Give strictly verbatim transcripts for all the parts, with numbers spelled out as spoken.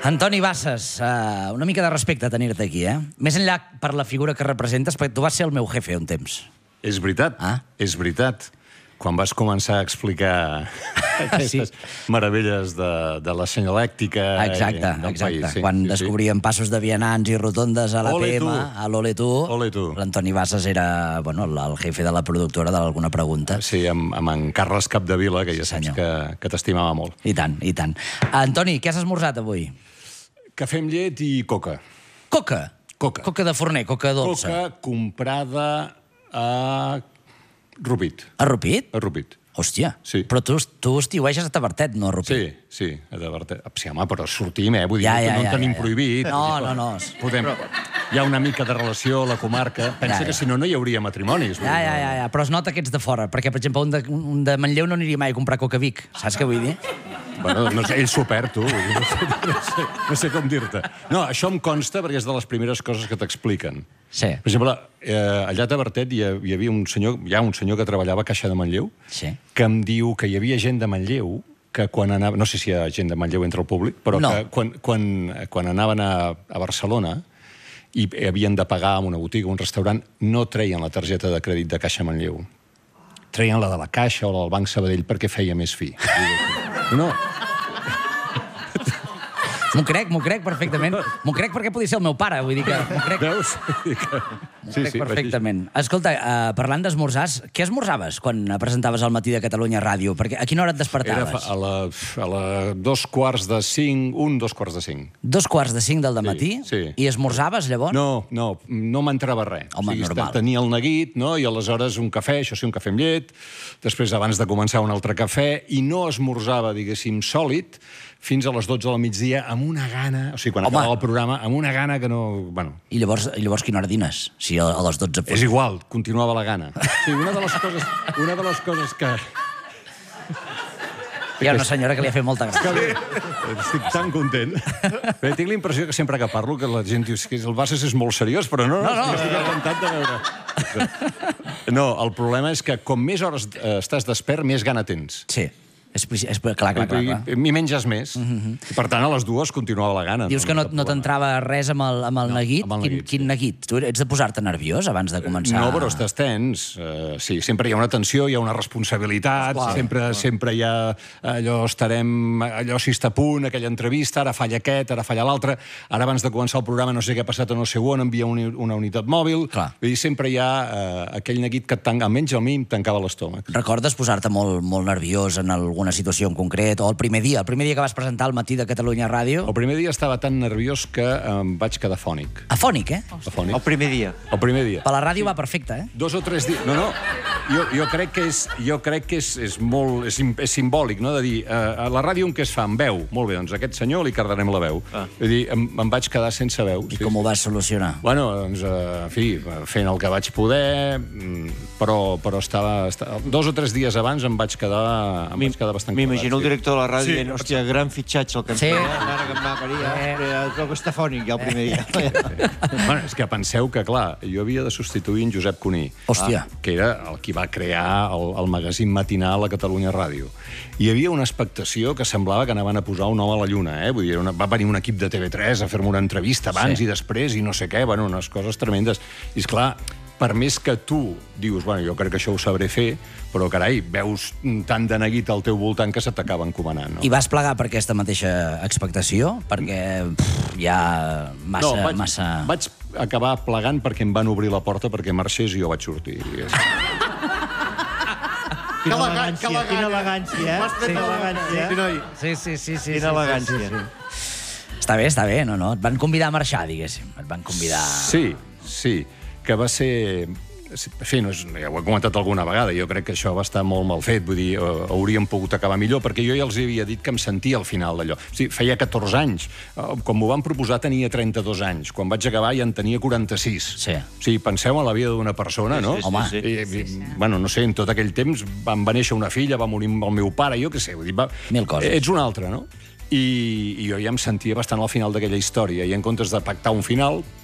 Antoni Bassas, uh, una mica de respecte a tenir-te aquí, eh? Més enllà per la figura que representes, perquè tu vas ser el meu jefe un temps. És veritat, ah? és veritat. Quan vas començar a explicar aquestes sí. meravelles de, de la senyalèctica exacte, del exacte. país. Sí, Quan sí, descobríem sí. passos de vianants i rotondes a la Ole P M, tu. a l'Ole tu, Ole tu. l'Antoni Bassas era bueno, el jefe de la productora d'Alguna Pregunta. Sí, amb, amb en Carles Capdevila, que ja saps Senyor. que, que t'estimava molt. I tant, i tant. Antoni, què has esmorzat avui? Cafè amb llet i coca. Coca? Coca. Coca de forner, coca dolça. Coca comprada a Rupit. A Rupit? A Rupit. Hòstia, sí. però tu, tu estiueixes a Tavertet, no a Rupit? Sí, sí, a Tavertet. Sí, home, però sortim, eh? Vull dir ja, que ja, no en ja, tenim ja, ja. prohibit. No, no, no. Podem... Hi ha una mica de relació a la comarca. Pensa ja, ja. que si no, no hi hauria matrimonis. Ja, ja, ja, ja, però es nota que ets de fora, perquè, per exemple, un de, un de Manlleu no aniria mai a comprar coca a Vic, saps què vull dir? Bueno, no sé, ell s'ho perd, tu. No sé, no sé, no sé com dir-te. No, això em consta perquè és de les primeres coses que t'expliquen. Sí. Per exemple, eh, allà a Tavertet hi, hi havia un senyor, hi ha un senyor que treballava a Caixa de Manlleu, sí. que em diu que hi havia gent de Manlleu que quan anava... No sé si hi ha gent de Manlleu entre el públic, però no. que quan, quan, quan anaven a, a Barcelona i havien de pagar en una botiga, un restaurant, no treien la targeta de crèdit de Caixa Manlleu. Treien la de la Caixa o la del Banc Sabadell perquè feia més fi. No, M'ho crec, m'ho crec perfectament. M'ho crec perquè podria ser el meu pare, vull dir que... M'ho crec, veus? m'ho crec perfectament. Escolta, uh, parlant d'esmorzars, què esmorzaves quan presentaves al Matí de Catalunya Ràdio? Perquè a quina hora et despertaves? Era a la, a la dos quarts de cinc, un, dos quarts de cinc. Dos quarts de cinc del dematí? Sí, sí. I esmorzaves, llavors? No, no, no m'entrava res. Home, o sigui, normal. Tenia el neguit, no?, i aleshores un cafè, això sí, un cafè amb llet, després abans de començar un altre cafè, i no esmorzava, diguéssim, sòlid, fins a les dotze del migdia, amb una gana... O sigui, quan Home. acabava el programa, amb una gana que no... Bueno. I llavors, i llavors quina hora dines? Si a, a les dotze... És igual, continuava la gana. Sí, una de les coses, una de les coses que... Hi ha una senyora que li ha fet molta gràcia. Que estic tan content. Bé, tinc la impressió que sempre que parlo que la gent diu que el Bassas és molt seriós, però no, no, no, no estic encantat de veure. No, el problema és que com més hores eh, estàs despert, més gana tens. Sí. És, és, clar, clar, clar, clar. I, i menges més. Mm-hmm. Per tant, a les dues continuava la gana. Dius que no, no t'entrava res amb el, amb el no, neguit? Amb el quin, neguit, quin sí. neguit? Tu ets de posar-te nerviós abans de començar? No, però estàs tens. Uh, sí, sempre hi ha una tensió, hi ha una responsabilitat, clar, sempre, clar. sempre hi ha allò, estarem, allò si està a punt, aquella entrevista, ara falla aquest, ara falla l'altre, ara abans de començar el programa no sé què ha passat o no sé on, envia una, una unitat mòbil. Clar. Vull dir, sempre hi ha uh, aquell neguit que et tanca, almenys a mi em tancava l'estómac. Recordes posar-te molt, molt nerviós en alguna situació en concret? O el primer dia, el primer dia que vas presentar al Matí de Catalunya Ràdio? El primer dia estava tan nerviós que em vaig quedar fònic. Afònic, eh? Afònic. El primer dia. El primer dia. Per la ràdio va perfecte, eh? Dos o tres dies... No, no, jo, jo crec que és, jo crec que és, és molt... És, és simbòlic, no?, de dir, uh, a la ràdio en què es fa? En veu. Molt bé, doncs aquest senyor li cardarem la veu. Ah. Vull dir, em, em vaig quedar sense veu. I sí. com ho vas solucionar? Bueno, doncs, uh, en fi, fent el que vaig poder, però, però estava, estava... Dos o tres dies abans em vaig quedar, em vaig quedar bastant... M'imagino el director de la ràdio Sí. dient, hòstia, gran fitxatge el que em Sí. feia, ara que em va parir, eh, però que està fònic ja el primer dia. Bueno, és que penseu que, clar, jo havia de substituir en Josep Cuní. Hòstia. Que era el qui va crear el, el magazín matinal a Catalunya Ràdio. Hi havia una expectació que semblava que anaven a posar un home a la lluna, eh? Vull dir, una, va venir un equip de T V tres a fer-me una entrevista abans sí. i després i no sé què, bueno, unes coses tremendes. I, esclar, per més que tu dius, bueno, jo crec que això ho sabré fer, però, carai, veus tant de neguit al teu voltant que se t'acaba encomanant, no? I vas plegar per aquesta mateixa expectació? Perquè pff, hi ha massa... No, vaig, massa... vaig acabar plegant perquè em van obrir la porta perquè marxés i jo vaig sortir. Quina elegància, quina elegància, eh? Quina elegància. Sí, sí, sí, sí. Quina elegància. Sí, sí. Està bé, està bé, no, no. Et van convidar a marxar, diguéssim. Et van convidar... Sí, sí, que va ser... En fi, no és, ja ho he comentat alguna vegada, jo crec que això va estar molt mal fet, vull dir, uh, hauríem pogut acabar millor, perquè jo ja els havia dit que em sentia al final d'allò. O sigui, feia catorze anys, uh, quan m'ho van proposar tenia trenta-dos anys, quan vaig acabar ja en tenia quaranta-sis. Sí. O sigui, penseu en la vida d'una persona, sí, no? Sí, sí, Home. sí, I, sí, i, sí. Bueno, no sé, en tot aquell temps em va néixer una filla, va morir el meu pare, jo què sé, vull dir, va... Mil coses. Ets un altre, no? I, i jo ja em sentia bastant al final d'aquella història, i en comptes de pactar un final,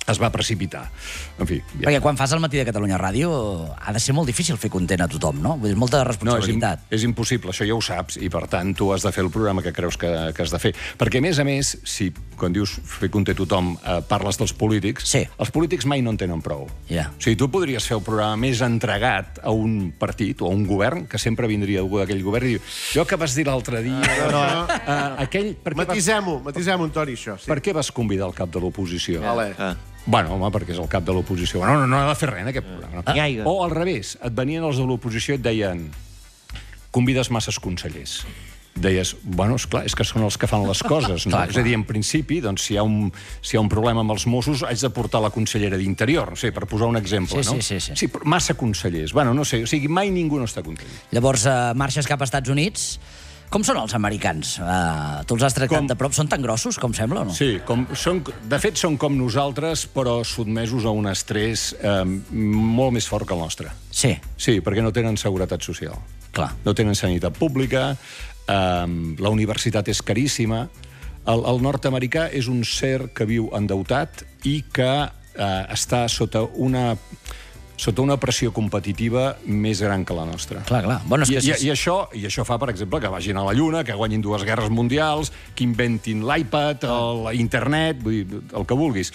es va precipitar. En fi... Ja. Perquè quan fas el Matí de Catalunya Ràdio ha de ser molt difícil fer content a tothom, no? Vull dir, molta responsabilitat. No, és, és impossible, això ja ho saps, i per tant tu has de fer el programa que creus que, que has de fer. Perquè, a més a més, si quan dius fer content a tothom eh, parles dels polítics, sí. Els polítics mai no en tenen prou. Yeah. O sigui, tu podries fer el programa més entregat a un partit o a un govern, que sempre vindria algú d'aquell govern i diu, jo que vas dir l'altre dia... No, no, no. Uh, aquell... Matisem-ho, matisem-ho, Antoni, això. Sí. Per què vas convidar el cap de l'oposició? Vale. Ah. Bueno, home, perquè és el cap de l'oposició. No, no, no ha de fer res en aquest programa. Ah. O al revés, et venien els de l'oposició i et deien convides masses consellers. Deies, bueno, esclar, és que són els que fan les coses, no? Clar, és a dir, en principi, doncs, si hi ha un, si hi ha un problema amb els Mossos, haig de portar la consellera d'Interior, no sé, per posar un exemple, sí, no? Sí, sí, sí. Sí, massa consellers. Bueno, no sé, o sigui, mai ningú no està content. Llavors, eh, marxes cap als Estats Units. Com són els americans? Uh, tu els has tractat com... de prop? Són tan grossos, com sembla, o no? Sí, com, són, de fet són com nosaltres, però sotmesos a un estrès eh, molt més fort que el nostre. Sí. Sí, perquè no tenen seguretat social. Clar. No tenen sanitat pública, eh, la universitat és caríssima. El, el nord-americà és un ser que viu endeutat i que eh, està sota una... sota una pressió competitiva més gran que la nostra. Clar, clar. Bueno, és que I, i, i, això, I això fa, per exemple, que vagin a la Lluna, que guanyin dues guerres mundials, que inventin l'iPad, l'internet, vull dir, el que vulguis.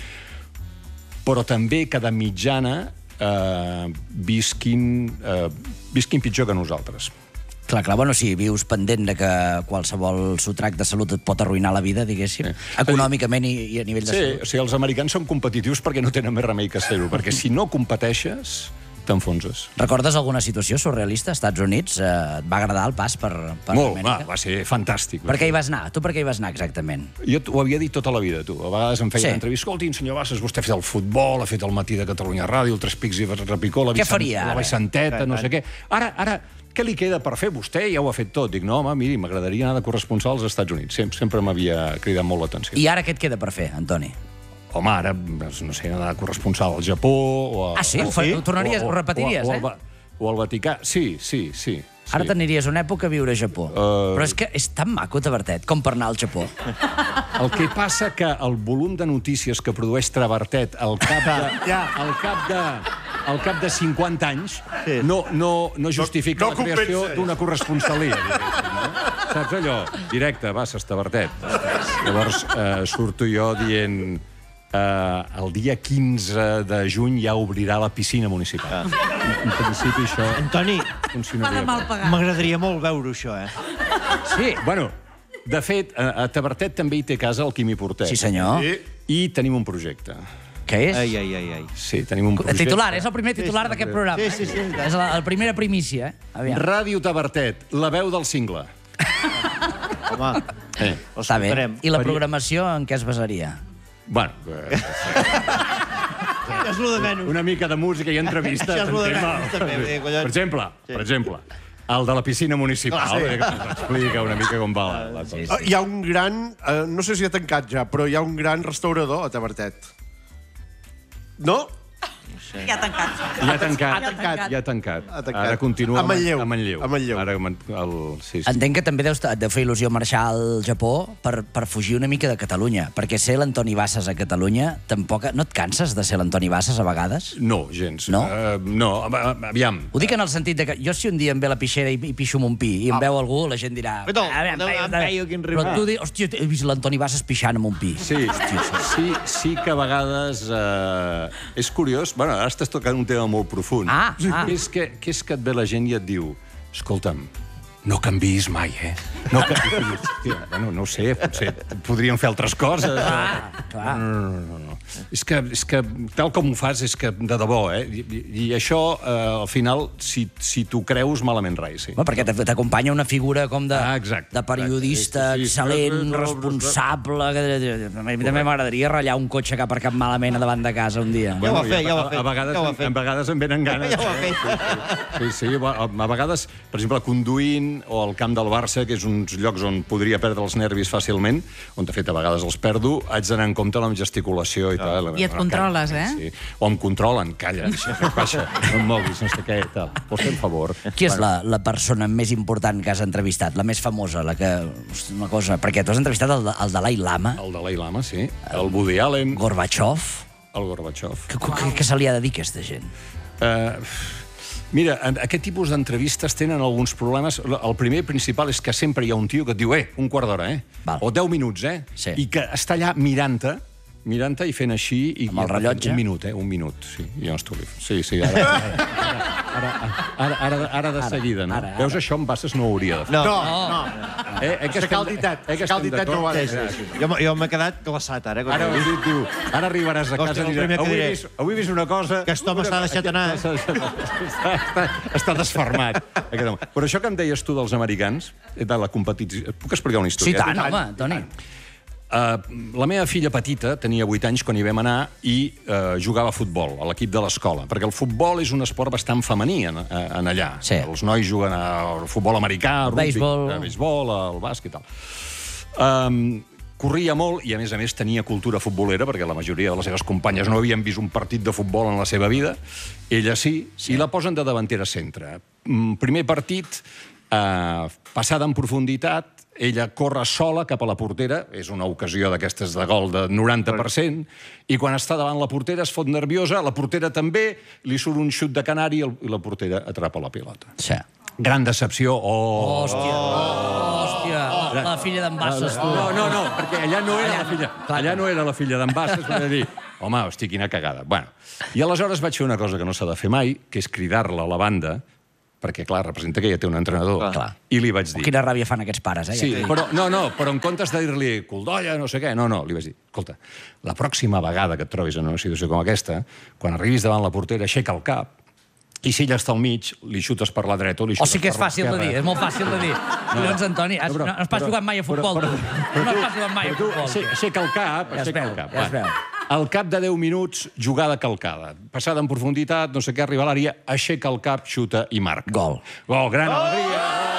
Però també que de mitjana eh, visquin, eh, visquin pitjor que nosaltres. Clar, clar, bueno, si vius pendent de que qualsevol sotrac de salut et pot arruïnar la vida, diguéssim, sí. Econòmicament i, i a nivell de sí, salut. O sigui, els americans són competitius perquè no tenen més remei que ser-ho, perquè si no competeixes, t'enfonses. Recordes alguna situació surrealista als Estats Units? Eh, et va agradar el pas per, per Molt, Amèrica? va, va ser fantàstic. Per què hi vas anar? Tu per què hi vas anar, exactament? Jo ho havia dit tota la vida, tu. A vegades em feia sí. entrevista. Escolti, senyor Bassas, vostè ha fet el futbol, ha fet el Matí de Catalunya Ràdio, el Tres Pics i Repicó, la, Vicent... faria, la Vicenteta, no sé què. Ara, ara, què li queda per fer? Vostè ja ho ha fet tot. Dic, no, home, miri, m'agradaria anar de corresponsal als Estats Units. Sempre, sempre m'havia cridat molt l'atenció. I ara què et queda per fer, Antoni? Home, ara, no sé, anar de corresponsal al Japó... O a, ah, sí? O, sí? Ho tornaries, o, ho repetiries, o, o, eh? O, al, o al Vaticà. Sí, sí, sí. Ara t'aniries una època a viure a Japó. Uh... Però és que és tan maco, Tabertet, com per anar al Japó. El que passa que el volum de notícies que produeix Tabertet al cap de... ja. al cap de... al cap de cinquanta anys, sí. no, no, no justifica no, no la creació d'una corresponsalia, diguéssim, no? Saps allò? Directe, va, Tabertet. Llavors eh, surto jo dient... Eh, el dia quinze de juny ja obrirà la piscina municipal. Ah. En, en principi això... Antoni, m'agradaria molt veure això, eh? Sí. Bueno, de fet, a, a Tabertet també hi té casa el Quimi Portet. Sí, senyor. I, i tenim un projecte. Què és? Ai, ai, ai, ai. Sí, tenim un projecte. Titular, és el primer titular sí, d'aquest programa. Sí, sí, sí. És la, la primera primícia, eh? Aviam. Ràdio Tabertet, la veu del cingle. Home, eh. Està bé. I la programació en què es basaria? Bueno... Eh, és lo de menys. Una mica de música i entrevista. Això és lo de menys, també. Per exemple, per exemple, el de la piscina municipal, ah, sí. Que explica una mica com va la, la cosa. Sí, sí. Hi ha un gran... Eh, no sé si ha tancat ja, però hi ha un gran restaurador a Tabertet. No? Ja ha tancat. Ja ha tancat. Ha tancat. Ja ha tancat. Ha tancat. Ara continua a Manlleu. A Manlleu. A Manlleu. Ara, el... sí, sí. Entenc que també deus, et deu fer il·lusió marxar al Japó per, per fugir una mica de Catalunya, perquè ser l'Antoni Bassas a Catalunya tampoc... No et canses de ser l'Antoni Bassas a vegades? No, gens. No? Uh, no, aviam. Ho dic en el sentit de que jo si un dia em ve la pixera i, i pixo amb un pi i em ah. veu algú, la gent dirà... Però, em veio quin riu. Però tu dius, hòstia, he vist l'Antoni Bassas pixant amb un pi. Sí, hòstia, sí, sí que a vegades... Uh, és curiós, bueno, ara estàs tocant un tema molt profund. Ah, ah. Que és que, que és que et ve la gent i et diu escolta'm, no canviïs mai, eh? No canviïs. Hòstia, bueno, no ho sé, potser podríem fer altres coses. Clar, clar. No, no, no, no. És que, és que tal com ho fas, és que de debò, eh? I, i, i això, eh, al final, si, si t'ho creus, malament rai, sí. Bueno, perquè t'acompanya una figura com de, ah, exacte, de periodista exacte. Sí, sí, excel·lent, sí, responsable... A mi també m'agradaria ratllar un cotxe que ha aparcat malament a davant de casa un dia. Ja ho va fer, ja ho va fer. A vegades, ja a vegades em venen ganes. Ja ho ha fet. Sí, sí, sí, a vegades, per exemple, conduint o al camp del Barça, que és uns llocs on podria perdre els nervis fàcilment, on, de fet, a vegades els perdo, haig d'anar en compte amb gesticulació i tal. I et controles, eh? Sí. O em controlen, calla, baixa, no em moguis, no sé què, tal. Vols fer un favor? Qui és la, la persona més important que has entrevistat? La més famosa, la que... Una cosa... Perquè tu has entrevistat el, el Dalai Lama. El Dalai Lama, sí. El Woody Allen. Gorbachev. El Gorbachev. Què se li ha de dir, aquesta gent? Uh, mira, aquest tipus d'entrevistes tenen alguns problemes. El primer principal és que sempre hi ha un tio que et diu eh, un quart d'hora, eh? Val. O deu minuts, eh? Sí. I que està allà mirant-te, mirant-te i fent així... I, amb el rellotge. Un minut, eh? Un minut, sí. I llavors tu li... Sí, sí, ara... Ara, ara, ara, ara de seguida, no? Ara, ara. Veus, això en Bassas no ho hauria de fer. No, no. no. Eh, eh, que Aixecar el ditet, eh, que aixecar el estem ditet no ho ha de d'acord? fer. Jo, jo m'he quedat glaçat, ara. Ara, diu, diu, ara arribaràs a casa Hòstia, el i diràs, primer que avui he diré. vist, avui he vist una cosa... Que aquest home s'ha deixat anar. Està, està, està, està desfermat. Aquest home. Però això que em deies tu dels americans, de la competició... Puc explicar una història? Sí, tant, home, Toni. Uh, la meva filla petita tenia vuit anys quan hi vam anar i uh, jugava a futbol, a l'equip de l'escola, perquè el futbol és un esport bastant femení en, en allà. Sí. Els nois juguen al futbol americà, al Béisbol. al béisbol, al bàsquet i tal. Um, corria molt i, a més a més, tenia cultura futbolera, perquè la majoria de les seves companyes no havien vist un partit de futbol en la seva vida. Ella sí, sí. I la posen de davantera centre. Mm, primer partit, uh, passada en profunditat, ella corre sola cap a la portera, és una ocasió d'aquestes de gol de noranta per cent, i quan està davant la portera es fot nerviosa, la portera també, li surt un xut de canari i la portera atrapa la pilota. Sí. Gran decepció. Oh! Hòstia, hòstia, la filla d'en Bassas, tu. No, no, no, perquè allà no era la filla, allà no era la filla d'en Bassas, per dir, home, hosti, quina cagada. Bueno, i aleshores vaig fer una cosa que no s'ha de fer mai, que és cridar-la a la banda, perquè, clar, representa que ja té un entrenador. Clar. I li vaig dir... Quina ràbia fan aquests pares, eh? Sí, però, no, no, però en comptes de dir-li coldolla, no sé què, no, no, li vaig dir, escolta, la pròxima vegada que et trobis en una situació com aquesta, quan arribis davant la portera, aixeca el cap, i si ella està al mig, li xutes per la dreta o li O xutes sí que és per fàcil de l'esquerra. dir, és molt fàcil de dir. Collons, Antoni, has, però- no, no has pas però- jugat mai a futbol, però- tu. però No has tu- pas jugat mai a però tu futbol. aixe- Aixeca el cap, Ja es aixeca veu, el cap. ja es va. veu. Al cap de deu minuts, jugada calcada. Passada en profunditat, no sé què, arriba a l'àrea, aixeca el cap, xuta i marca. Gol. Gol, gran alegria.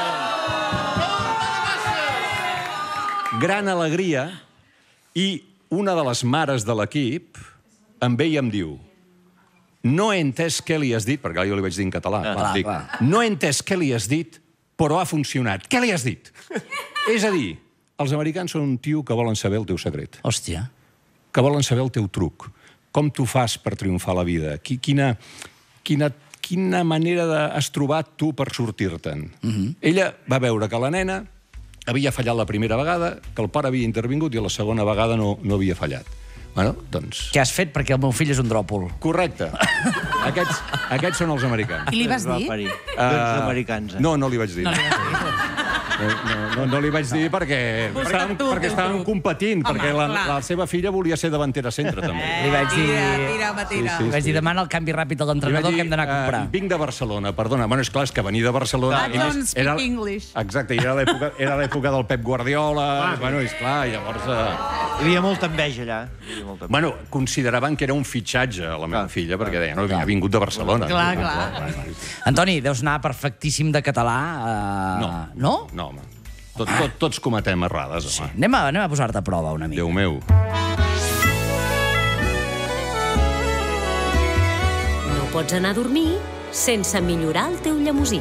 Gran alegria. I una de les mares de l'equip em ve i em diu no he entès què li has dit, perquè jo li vaig dir en català. Ah, va, clar, dic, clar. no he entès què li has dit, però ha funcionat. Què li has dit? És a dir, els americans són un tio que volen saber el teu secret, Hòstia. que volen saber el teu truc, com tu fas per triomfar a la vida, Qui- quina, quina, quina manera de- has trobat tu per sortir-te'n. Mhm. Ella va veure que la nena havia fallat la primera vegada, que el pare havia intervingut i la segona vegada no, no havia fallat. Bueno, doncs... Què has fet? Perquè el meu fill és un dròpol. Correcte. Aquests, aquests són els americans. I li vas Va dir? parir. Ah, Doncs americans, eh? No, no li vaig dir. No li vas dir. No, no, no, no li vaig dir perquè, Busca't estàvem, tu el perquè teu estàvem truc. competint, Home, perquè la, clar. la seva filla volia ser davantera centre, també. Li vaig dir... Tira, tira, home, tira. Sí, Li vaig dir, demana el canvi ràpid a l'entrenador que hem d'anar a comprar. Uh, vinc de Barcelona, perdona. Bueno, és clar, és que venir de Barcelona... I i més, don't speak English. Exacte, i era l'època era l'època del Pep Guardiola... Ah, bueno, és clar, llavors... Uh, Hi havia molta enveja, allà. Hi havia molta enveja. bueno, consideraven que era un fitxatge a la meva Clar. filla, perquè deia, no, ha vingut de Barcelona. Clar, clar. Antoni, deus anar perfectíssim de català. Uh... No. No? No, home. Tot, tot, tots cometem errades, home. Anem a, anem a posar-te a prova una mica. Déu meu. No pots anar a dormir sense millorar el teu llemosí.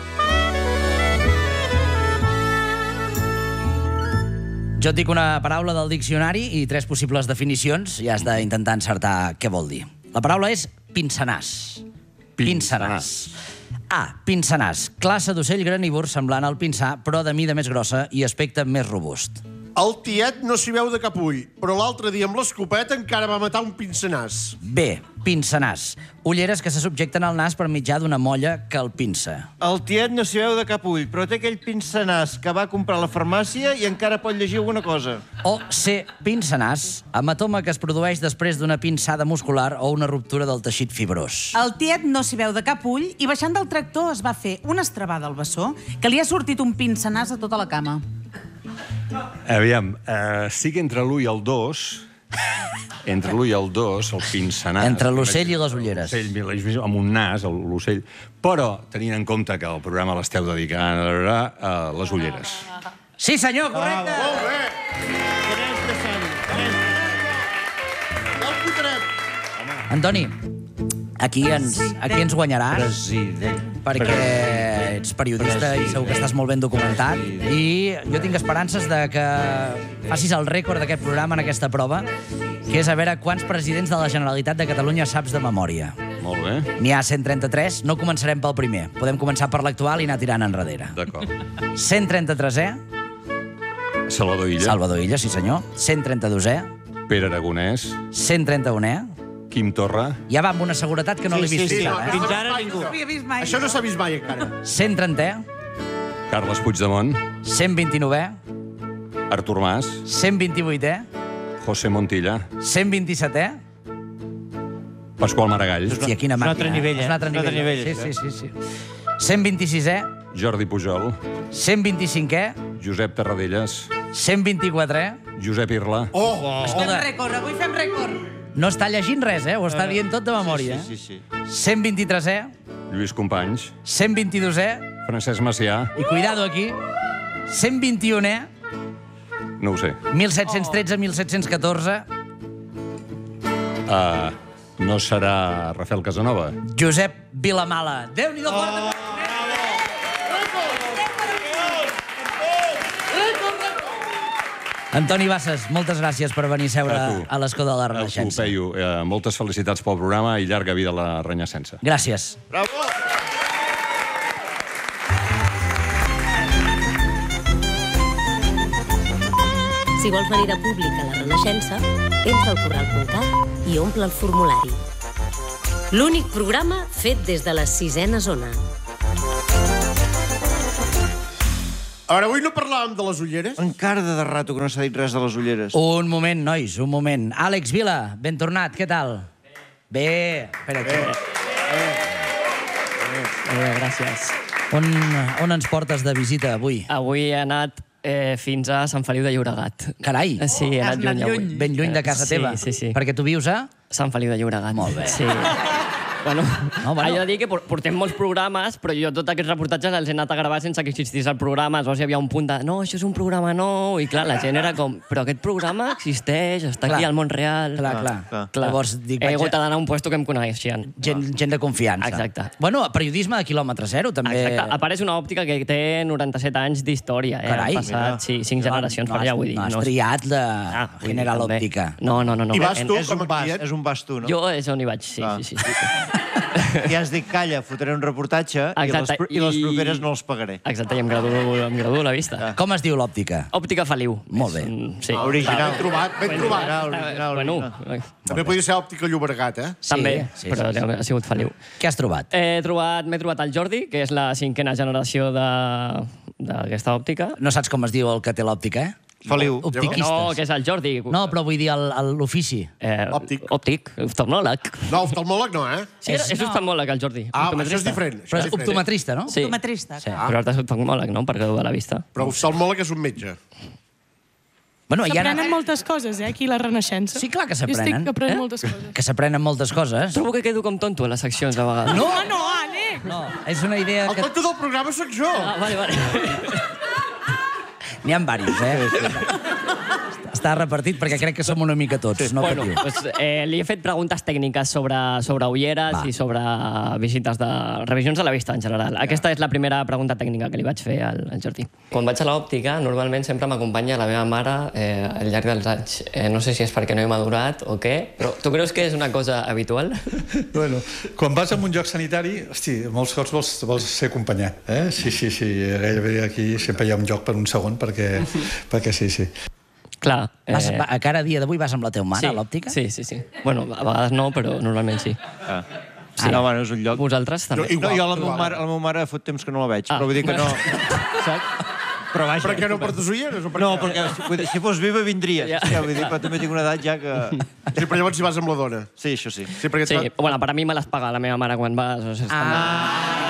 Jo et dic una paraula del diccionari i tres possibles definicions i has d'intentar encertar què vol dir. La paraula és pinçanàs. Pinçanàs. A. Pinçanàs. Classe d'ocell granívor semblant al pinsà, però de mida més grossa i aspecte més robust. El tiet no s'hi veu de cap ull, però l'altre dia amb l'escopeta encara va matar un pinçanàs. B. Pinçanàs. Ulleres que se subjecten al nas per mitjà d'una molla que el pinça. El tiet no s'hi veu de cap ull, però té aquell pinçanàs que va comprar a la farmàcia i encara pot llegir alguna cosa. O C. Pinçanàs. Hematoma que es produeix després d'una pinçada muscular o una ruptura del teixit fibrós. El tiet no s'hi veu de cap ull i baixant del tractor es va fer una estrabada al bessó que li ha sortit un pinçanàs a tota la cama. Aviam, uh, estic entre l'u i el dos, entre l'u i el dos, el pinçanàs... Entre l'ocell i les ulleres. L'ocell, amb un nas, el- l'ocell. Però, tenint en compte que el programa l'esteu dedicant a uh, les ulleres. Sí, senyor, correcte! Molt bé! Ja el fotrem. Antoni, aquí ens, aquí ens guanyaràs President. perquè ets periodista i segur que estàs molt ben documentat i jo tinc esperances de que facis el rècord d'aquest programa en aquesta prova que és a veure quants presidents de la Generalitat de Catalunya saps de memòria. Molt bé. N'hi ha cent trenta-tres, no començarem pel primer. Podem començar per l'actual i anar tirant enrere. D'acord. cent trenta-tresè, Salvador Illa. Salvador Illa, sí senyor. cent trenta-dosè, Pere Aragonès. cent trenta-unè. Quim Torra. Ja va amb una seguretat que no l'he vist. sí, eh? fins ara ningú. No havia vist mai. Això no s'ha vist mai, encara. cent trentè, Carles Puigdemont. cent vint-i-novè, Artur Mas. cent vint-i-vuitè, José Montilla. cent vint-i-setè. Pasqual Maragall. Hòstia, quina És un màquina. altre nivell, eh? És un altre És un altre nivell. nivell, Sí, això, sí, sí, sí. cent vint-i-sisè, Jordi Pujol. cent vint-i-cinquè, Josep Tarradellas. cent vint-i-quatrè. Josep Irla. Oh! Fem rècord, avui fem rècord. No està llegint res, eh? Ho està dient tot de memòria. Sí, sí, sí. eh? cent vint-i-tresè, Lluís Companys. cent vint-i-dosè, Francesc Macià. i cuidado aquí, cent vint-i-unè, No ho sé. mil set-cents tretze mil set-cents catorze, Uh, no serà Rafael Casanova. Josep Vilamala. Déu-n'hi-do, forta! Oh! Antoni Bassas, moltes gràcies per venir a seure A tu. a l'escó de la A tu, Renaixença. Peyu, eh, moltes felicitats pel programa i llarga vida a la Renyascença. Gràcies. Bravo! Si vols venir de públic a la Renaixença, entra al corral punt cat i omple el formulari. L'únic programa fet des de la sisena zona. A veure, avui no parlàvem de les ulleres? Encara de rato que no s'ha dit res de les ulleres. Un moment, nois, un moment. Àlex Vila, ben tornat, què tal? Bé. Espera, aquí. Bé, gràcies. On, on ens portes de visita avui? Avui he anat eh, fins a Sant Feliu de Llobregat. Carai. Sí, he Has anat anat lluny avui. lluny. Ben lluny de casa sí, teva? Sí, sí. Perquè tu vius a... Sant Feliu de Llobregat. Molt bé. Sí. Bueno, No, bueno. allò de dir que por- portem molts programes, però jo tots aquests reportatges els he anat a gravar sense que existís el programa. Aleshores hi havia un punt de, no, això és un programa nou, i clar, la gent era com, però aquest programa existeix, està Clar. aquí al món real. Clar, clar. clar. Clar. Llavors, dic, he vaig hagut a- d'anar a un puesto que em coneixien. Gent, gent de confiança. Exacte. Bueno, periodisme de quilòmetre zero, també... Exacte. Apareix una òptica que té noranta-set anys d'història. Eh? Carai. Han passat, sí, cinc generacions no per allà, has, vull dir. No has no és- triat de Ah, vull dir, General també. Òptica. No, no, no. no. I vas En- tu? És com un a vas, client? és un vas tu, no? Jo és on hi vaig, sí, Ah. sí, sí. sí. I has dit, calla, fotré un reportatge i les, Exacte, pro- i les i- properes no els pagaré. Exacte, i em graduo, em graduo a la vista. Com es diu l'òptica? Òptica Feliu. Molt bé. És un- Sí. Original. Ben trobat, ben trobat. Original, original, Bueno, original. També podria ser òptica Llobregat, eh? Sí, també, sí, però sí, sí. ha sigut Feliu. Què has trobat? He trobat, m'he trobat el Jordi, que és la cinquena generació de- d'aquesta òptica. No saps com es diu el que té l'òptica, eh? Feliu. Optiquistes. No, que és el Jordi. No, però vull dir el- el- l'ofici. Eh, Òptic. Òptic, oftalmòleg. No, oftalmòleg no, eh? Sí, és, és oftalmòleg, el Jordi. Ah, això és optometrista. diferent. Això Però és és diferent. optometrista, no? Sí. Optometrista. Sí. Però ara és oftalmòleg, no?, per graduar la vista. Però oftalmòleg és un metge. Bueno, hi ha... S'aprenen moltes coses, eh, aquí a la Renaixença. Sí, clar que Jo s'aprenen. estic aprenent Eh? moltes coses. Que s'aprenen moltes coses. Trobo que quedo com tonto a les seccions, a vegades. No, Ah, no, Ale! no, és una idea El que... tonto del programa sóc jo. Ah, vale, vale. N'hi ha diversos, eh? Està repartit perquè crec que som una mica tots, no bueno, patiu. pues, eh, li he fet preguntes tècniques sobre, sobre ulleres Va. i sobre visites de revisions de la vista en general. Aquesta és la primera pregunta tècnica que li vaig fer al, al Jordi. Quan vaig a l'òptica, normalment sempre m'acompanya la meva mare eh, al llarg dels anys. Eh, no sé si és perquè no he madurat o què, però tu creus que és una cosa habitual? Bueno, quan vas a un lloc sanitari, hosti, molts cops vols, vols ser acompanyat, eh? Sí, sí, sí, gairebé aquí sempre hi ha un lloc per un segon perquè, perquè sí, sí. Clar. Vas, va, a cada dia d'avui vas amb la teva mare sí, a l'òptica? Sí, sí, sí. Bueno, a vegades no, però normalment sí. Ah. Sí. No, bueno, és un lloc... Vosaltres també? Jo- No, Igual, jo la meva igual. mare, la meva mare fot temps que no la veig, Ah. però vull dir que no... Saps? Però vaja... Per què no portes ulleres? O per No, què? perquè vull dir, si fos viva vindria. Ja. Ja. Vull dir, però també tinc una edat ja que... Sí, però llavors hi vas amb la dona. Sí, això sí. Sí, perquè... Sí, bueno, per a mi me les paga la meva mare quan vas. O sigui, Ah.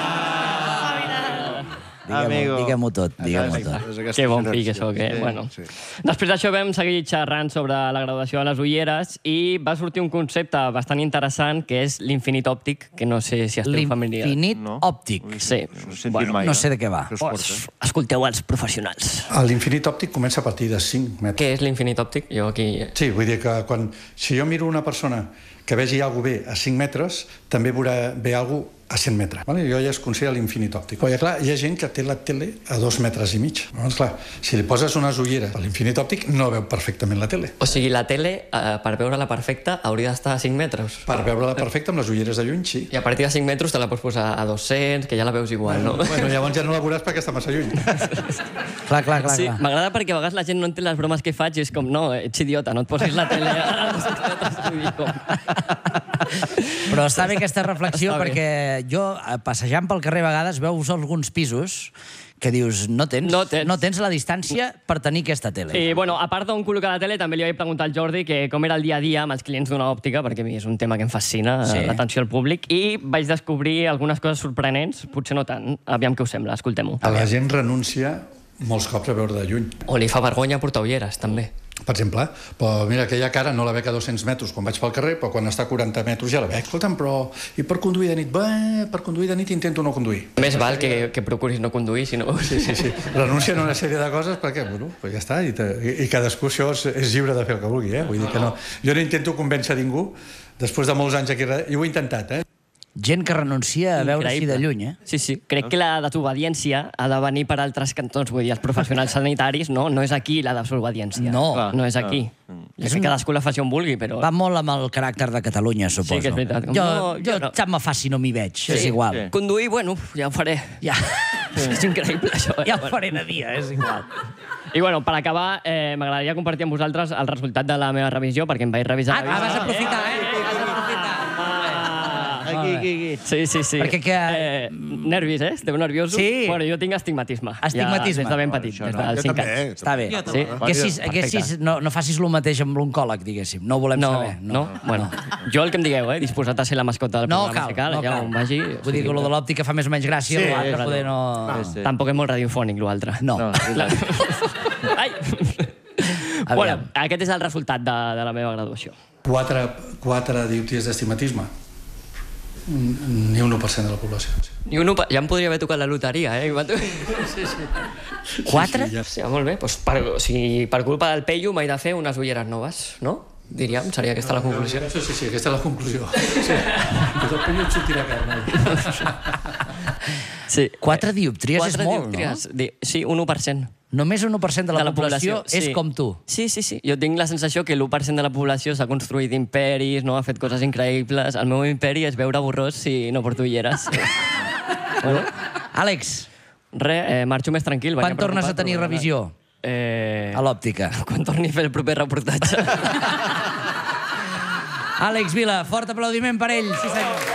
Diguem-ho Amigo. diguem tot, diguem-ho tot. És aquesta que bon pic, generació. això, que... Sí, Bueno. sí. Després d'això vam seguir xerrant sobre la graduació de les ulleres i va sortir un concepte bastant interessant que és l'infinit òptic, que no sé si esteu familiar. L'infinit No. òptic. Sí. No he sentit Bueno, mai. No sé de què va. Què us porta? Escolteu els professionals. L'infinit òptic comença a partir de cinc metres. Què és l'infinit òptic? Jo aquí... Sí, vull dir que quan, si jo miro una persona que vegi alguna bé a cinc metres, també veurà bé alguna a cent metres. Vale? Jo ja es considera l'infinit òptic. Però, clar, hi ha gent que té la tele a dos metres i mig. Llavors, clar, si li poses unes ulleres a l'infinit òptic, no veu perfectament la tele. O sigui, la tele, eh, per veure-la perfecta, hauria d'estar a cinc metres. Per veure-la perfecta, amb les ulleres de lluny, sí. I a partir de cinc metres te la pots posar a dos-cents, que ja la veus igual, no? Bueno, llavors ja no la veuràs perquè està massa lluny. Clar, clar, clar. Sí, clar. m'agrada perquè a vegades la gent no entén les bromes que faig i és com, no, ets idiota, no et posis la tele a dos metres. Vull dir, com... Però està bé aquesta reflexió, Està bé. perquè jo, eh, passejant pel carrer a vegades, veus alguns pisos que dius, no tens, No tens. no tens la distància per tenir aquesta tele. I, bueno, a part d'on col·locar la tele, també li vaig preguntar al Jordi que com era el dia a dia amb els clients d'una òptica, perquè a mi és un tema que em fascina, Sí. sí. l'atenció al públic, i vaig descobrir algunes coses sorprenents, potser no tant. Aviam què us sembla, escoltem-ho. A la gent renuncia molts cops a veure de lluny. O li fa vergonya portar ulleres, també. Per exemple, però mira, aquella cara no la veig a dos-cents metres quan vaig pel carrer, però quan està a quaranta metres ja la veig. Escolta'm, però... I per conduir de nit? Bé, per conduir de nit intento no conduir. Més val que, que procuris no conduir, si no... Sí, sí, sí. Renuncien a una sèrie de coses perquè, bueno, pues ja està, i, te, i, i cadascú això és, és lliure de fer el que vulgui, eh? Vull dir que no... Jo no intento convèncer ningú, després de molts anys aquí, i ho he intentat, eh? Gent que renuncia a veure així de lluny, eh? Sí, sí. Crec que la desobediència ha de venir per altres cantons. Vull dir, els professionals sanitaris, no, no és aquí la desobediència. No. No és aquí. Ja sé que cadascú la faci on vulgui, però... Va molt amb el caràcter de Catalunya, suposo. Sí, que és veritat. Jo, No, jo, jo no. ja me faci, no m'hi veig, és igual. Sí. Conduir, bueno, ja ho faré. Ja. És increïble, això. Eh? Ja ho faré de dia, és igual. I, bueno, per acabar, eh, m'agradaria compartir amb vosaltres el resultat de la meva revisió, perquè em vaig revisar... Ah, la vas aprofitar, eh? Vas aprofitar. Aquí, aquí, aquí. Sí, sí, sí. Perquè que- Eh, nervis, eh? Esteu nerviosos? Sí. Bueno, jo tinc astigmatisme. Astigmatisme. Ja, des de ben petit, Això des no. dels Jo cinc també. anys. Està bé. Sí? Haguessis, haguessis, no, no facis el mateix amb l'oncòleg, diguéssim. No ho volem No, saber. no, bueno, jo el que em digueu, eh? Disposat a ser la mascota del No programa, cal, si cal, no ja cal. on vagi... Vull dir que lo de l'òptica fa més o menys gràcia, Sí, l'altre sí. poder no... Sí, sí. Tampoc és molt radiofònic, l'altre. No. No, és veritat. Ai! Bueno, aquest és el resultat de, de la meva graduació. Quatre, quatre dioptries d'estigmatisme. Ni un u per cent de la població. Sí. I un, ja em podria haver tocat la loteria, eh? Sí, sí. Quatre? Sí, ja. Sí, molt bé. Doncs per, o sigui, per culpa del Peyu m'he de fer unes ulleres noves, no? Diríem, seria aquesta la conclusió. Sí, sí, sí, aquesta és la conclusió. Sí. Però el Peyu et sortirà car, Sí. Quatre dioptries Quatre és molt, dioptries. Di Sí, un u per cent. no? Només un u per cent de la, població, és sí. com tu. Sí, sí, sí. Jo tinc la sensació que l'u per cent de la població s'ha construït imperis, no? Ha fet coses increïbles. El meu imperi és veure borrós si no porto ulleres. Bueno, Àlex, res, eh, marxo més tranquil. quan venia tornes a preocupat, tenir però- revisió Eh... a l'òptica? Quan torni a fer el proper reportatge. Àlex Vila, fort aplaudiment per ell, sí senyor.